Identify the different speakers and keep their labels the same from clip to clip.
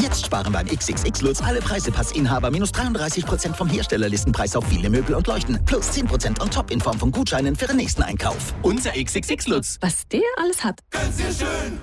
Speaker 1: Jetzt sparen beim XXX Lutz alle Preisepassinhaber minus 33% vom Herstellerlistenpreis auf viele Möbel und Leuchten. Plus 10% on top in Form von Gutscheinen für den nächsten Einkauf.
Speaker 2: Unser XXX Lutz.
Speaker 3: Was der alles hat.
Speaker 2: Ganz sehr schön.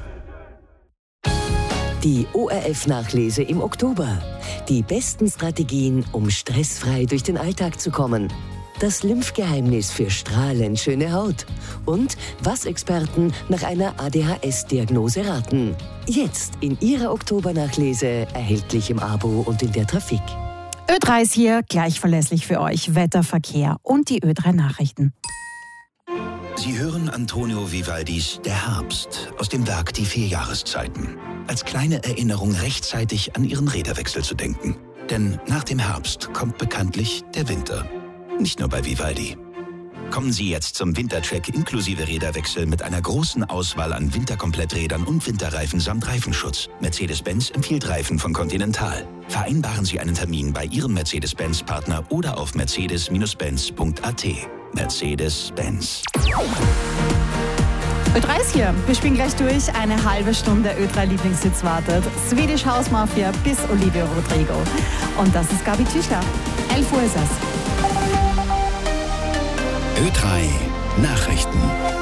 Speaker 4: Die ORF-Nachlese im Oktober. Die besten Strategien, um stressfrei durch den Alltag zu kommen. Das Lymphgeheimnis für strahlend schöne Haut. Und was Experten nach einer ADHS-Diagnose raten. Jetzt in Ihrer Oktobernachlese, erhältlich im Abo und in der Trafik.
Speaker 5: Ö3 ist hier, gleich verlässlich für euch. Wetter, Verkehr und die Ö3 Nachrichten.
Speaker 1: Sie hören Antonio Vivaldis Der Herbst aus dem Werk Die 4 Jahreszeiten. Als kleine Erinnerung rechtzeitig an Ihren Räderwechsel zu denken. Denn nach dem Herbst kommt bekanntlich der Winter. Nicht nur bei Vivaldi. Kommen Sie jetzt zum Wintercheck inklusive Räderwechsel mit einer großen Auswahl an Winterkompletträdern und Winterreifen samt Reifenschutz. Mercedes-Benz empfiehlt Reifen von Continental. Vereinbaren Sie einen Termin bei Ihrem Mercedes-Benz-Partner oder auf mercedes-benz.at. Mercedes-Benz.
Speaker 5: Ö3 ist hier. Wir spielen gleich durch. Eine halbe Stunde Ö3-Lieblingssitz wartet. Swedish House Mafia bis Olivia Rodrigo. Und das ist Gabi Tüchler. 11 Uhr ist es.
Speaker 1: Ö3 Nachrichten.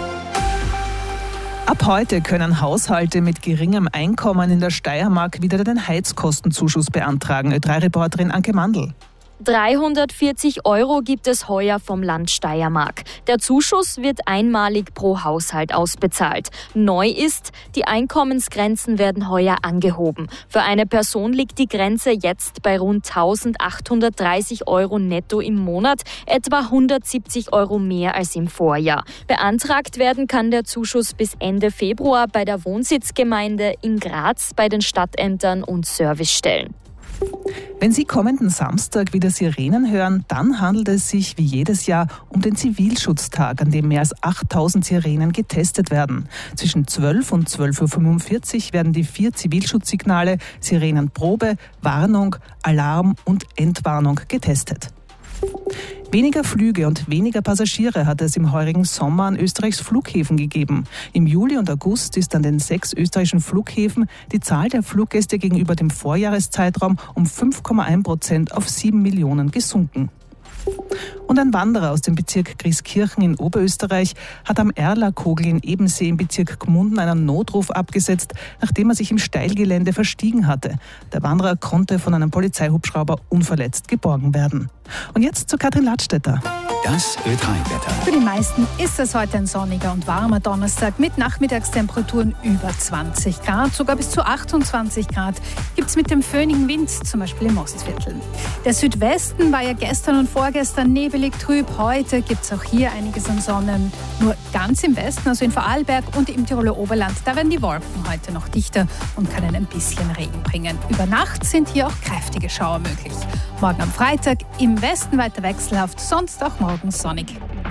Speaker 6: Ab heute können Haushalte mit geringem Einkommen in der Steiermark wieder den Heizkostenzuschuss beantragen. Ö3-Reporterin Anke Mandl.
Speaker 7: 340 € gibt es heuer vom Land Steiermark. Der Zuschuss wird einmalig pro Haushalt ausbezahlt. Neu ist, die Einkommensgrenzen werden heuer angehoben. Für eine Person liegt die Grenze jetzt bei rund 1.830 € netto im Monat, etwa 170 € mehr als im Vorjahr. Beantragt werden kann der Zuschuss bis Ende Februar bei der Wohnsitzgemeinde in Graz, bei den Stadtämtern und Servicestellen.
Speaker 6: Wenn Sie kommenden Samstag wieder Sirenen hören, dann handelt es sich wie jedes Jahr um den Zivilschutztag, an dem mehr als 8.000 Sirenen getestet werden. Zwischen 12 und 12.45 Uhr werden die 4 Zivilschutzsignale Sirenenprobe, Warnung, Alarm und Entwarnung getestet. Weniger Flüge und weniger Passagiere hat es im heurigen Sommer an Österreichs Flughäfen gegeben. Im Juli und August ist an den 6 österreichischen Flughäfen die Zahl der Fluggäste gegenüber dem Vorjahreszeitraum um 5,1% auf 7 Millionen gesunken. Und ein Wanderer aus dem Bezirk Grieskirchen in Oberösterreich hat am Erlakogel in Ebensee im Bezirk Gmunden einen Notruf abgesetzt, nachdem er sich im Steilgelände verstiegen hatte. Der Wanderer konnte von einem Polizeihubschrauber unverletzt geborgen werden. Und jetzt zu Katrin Ladstätter.
Speaker 1: Das Ö3-Wetter.
Speaker 8: Für die meisten ist es heute ein sonniger und warmer Donnerstag mit Nachmittagstemperaturen über 20 Grad. Sogar bis zu 28 Grad gibt es mit dem föhnigen Wind, zum Beispiel im Ostviertel. Der Südwesten war ja gestern und vorgestern nebelig trüb. Heute gibt es auch hier einiges an Sonne. Nur ganz im Westen, also in Vorarlberg und im Tiroler Oberland, da werden die Wolken heute noch dichter und können ein bisschen Regen bringen. Über Nacht sind hier auch kräftige Schauer möglich. Morgen am Freitag im Westen weiter wechselhaft, sonst auch morgen sonnig.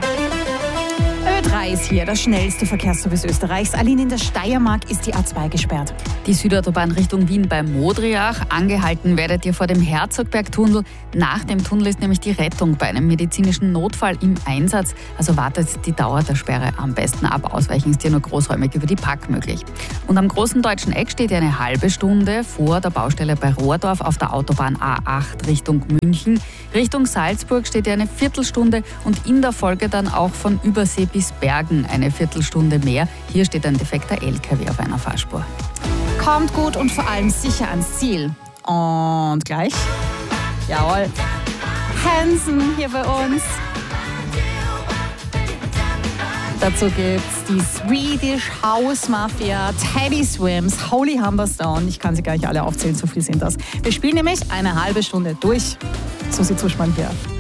Speaker 5: Ö3 ist hier, das schnellste Verkehrsservice Österreichs. Allein in der Steiermark ist die A2 gesperrt.
Speaker 3: Die Südautobahn Richtung Wien bei Modriach. Angehalten werdet ihr vor dem Herzogbergtunnel. Nach dem Tunnel ist nämlich die Rettung bei einem medizinischen Notfall im Einsatz. Also wartet die Dauer der Sperre am besten ab. Ausweichen ist hier nur großräumig über die Pack möglich. Und am großen deutschen Eck steht ihr eine halbe Stunde vor der Baustelle bei Rohrdorf auf der Autobahn A8 Richtung München. Richtung Salzburg steht ihr eine Viertelstunde und in der Folge dann auch von Übersee bis Bergen eine Viertelstunde mehr. Hier steht ein defekter LKW auf einer Fahrspur.
Speaker 5: Kommt gut und vor allem sicher ans Ziel. Und gleich, jawohl, Hansen hier bei uns. Dazu gibt's die Swedish House Mafia, Teddy Swims, Holy Humberstone. Ich kann sie gar nicht alle aufzählen, so viel sind das. Wir spielen nämlich eine halbe Stunde durch. So sieht's so spannend hier.